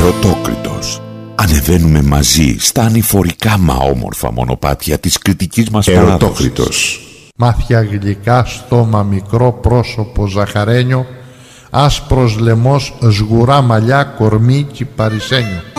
Ερωτόκριτος. Ανεβαίνουμε μαζί στα ανηφορικά μα όμορφα μονοπάτια της κριτικής μας παράδοσης. Ερωτόκριτος. Μάτια γλυκά, στόμα μικρό, πρόσωπο ζαχαρένιο, άσπρος λαιμός, σγουρά μαλλιά, κορμί κυπαρισένιο.